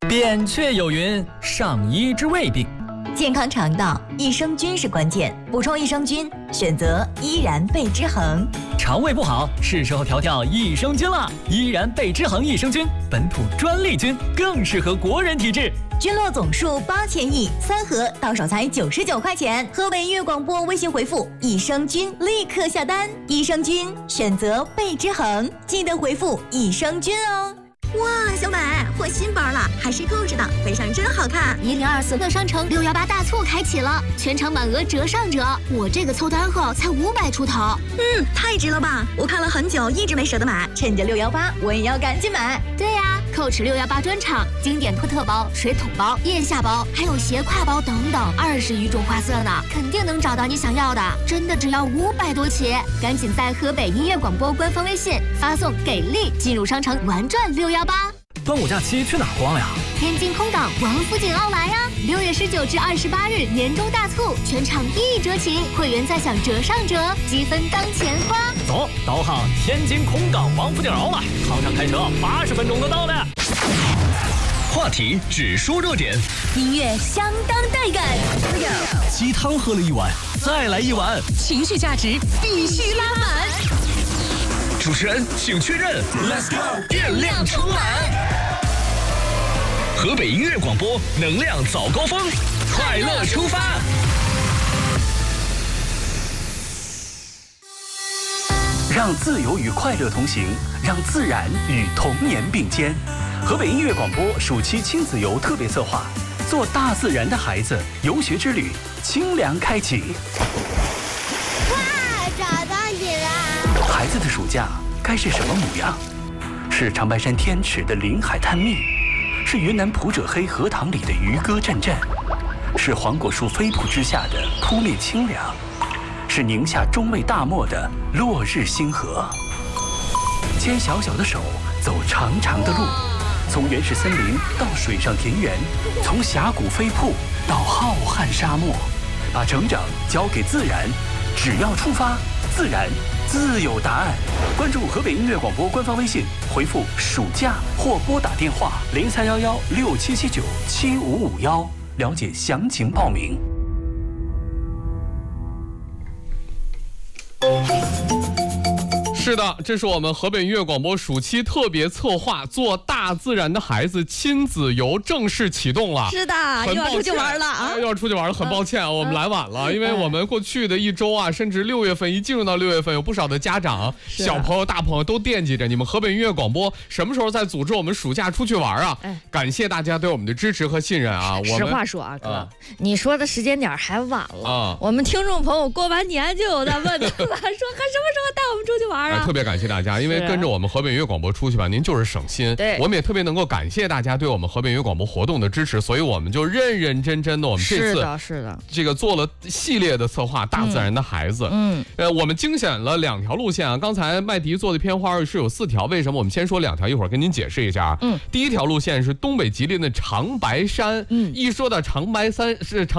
扁鹊有云：上医治未病。 健康肠道，益生菌是关键，补充益生菌，选择依然贝之恒。 肠胃不好，是时候调调益生菌了。依然贝之恒益生菌，本土专利菌，更适合国人体质。 菌落总数8000亿，3盒到手才99块钱。河北音乐广播微信回复益生菌，立刻下单。益生菌选择贝之恒，记得回复益生菌哦。 哇，小美换新包了，还是购置的，背上真好看。 1024乐商城618大促开启了，全场满额折上折。我这个凑单后才500出头， 太值了吧！我看了很久，一直没舍得买， 趁着618，我也要赶紧买。 对呀，Coach 618专场，经典托特包、水桶包、腋下包，还有斜挎包等等，20余种花色呢，肯定能找到你想要的。真的只要500多起，赶紧在河北音乐广播官方微信发送“给力”进入商城玩转618。 端午假期去哪儿逛呀？ 天津空港王府井奥莱呀！6月19至28日年终大促，全场1折起，会员再享折上折，积分当钱花。 走，导航天津空港王府井奥莱，航上开车80分钟就到了。话题只说热点， 音乐相当带感。 鸡汤喝了一碗，再来一碗， 情绪价值必须拉满。 主持人请确认 ，Let's go， 电量充满。河北音乐广播能量早高峰，快乐出发。 让自由与快乐同行，让自然与童年并肩。河北音乐广播暑期亲子游特别策划，做大自然的孩子游学之旅，清凉开启。 找到你了！ 孩子的暑假该是什么模样？是长白山天池的林海探秘，是云南普者黑荷塘里的渔歌阵阵，是黄果树飞瀑之下的扑面清凉，是宁夏中卫大漠的落日星河。牵小小的手，走长长的路，从原始森林到水上田园，从峡谷飞瀑到浩瀚沙漠，把成长交给自然，只要出发，自然自有答案。关注河北音乐广播官方微信，回复暑假或拨打电话031167797551，了解详情报名。 是的，这是我们河北音乐广播暑期特别策划，做大自然的孩子亲子游正式启动了。 是的，又要出去玩了啊！ 又要出去玩了，很抱歉啊，我们来晚了，因为我们过去的一周啊，甚至6月份一进入到6月份，有不少的家长、小朋友、大朋友都惦记着你们河北音乐广播什么时候在组织我们暑假出去玩啊！感谢大家对我们的支持和信任啊！ 实话说啊，哥，你说的时间点还晚了。我们听众朋友过完年就有在问他了，说看什么时候带我们出去玩啊！ 特别感谢大家，因为跟着我们河北音乐广播出去吧，您就是省心。 对， 我们也特别能够感谢大家对我们河北音乐广播活动的支持，所以我们就认认真真的，我们这次是的， 这个做了系列的策划，大自然的孩子。我们精选了2条路线啊。刚才麦迪做的片花是有4条，为什么？我们先说2条，一会儿跟您解释一下。第一条路线是东北吉林的长白山。一说到长白山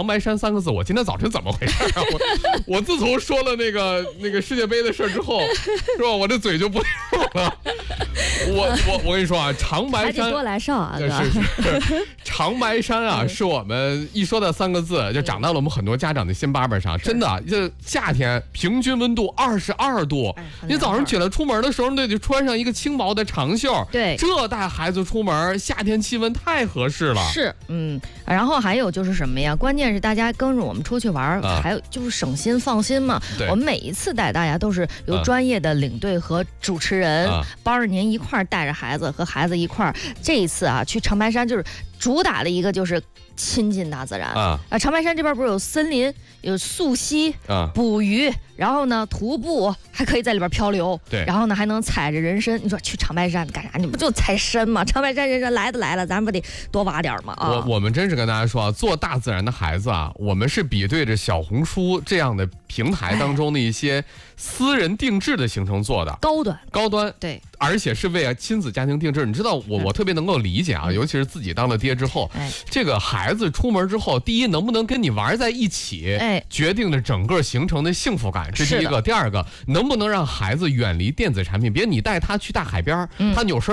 3个字，我今天早晨怎么回事啊？我自从说了那个世界杯的事之后，是吧？我这嘴就不溜了。我跟你说啊，长白山还得多来少啊， 是长白山啊，是我们一说到3个字就长到了我们很多家长的心巴巴上。真的，这夏天平均温度22度，你早上起来出门的时候，得穿上一个轻薄的长袖。 对， 这带孩子出门，夏天气温太合适了。 是，然后还有就是什么呀？关键是大家跟着我们出去玩，还有就是省心放心嘛。我们每一次带大家都是由专业的领队和主持人帮着您一块儿带着孩子和孩子一块儿。这一次啊，去长白山就是主打的一个就是亲近大自然长白山这边不是有森林、有溯溪捕鱼，然后呢徒步，还可以在里边漂流。 对， 然后呢还能踩着人参。你说去长白山干啥？你不就踩参吗？长白山人参来都来了，咱不得多挖点吗？ 我们真是跟大家说啊，做大自然的孩子啊，我们是比对着小红书这样的平台当中的一些私人定制的行程做的高端。 对， 而且是为亲子家庭定制。你知道我特别能够理解啊，尤其是自己当了爹之后，这个孩子出门之后，第一能不能跟你玩在一起，决定着整个行程的幸福感，这是第一个。第二个，能不能让孩子远离电子产品？别你带他去大海边，他有时候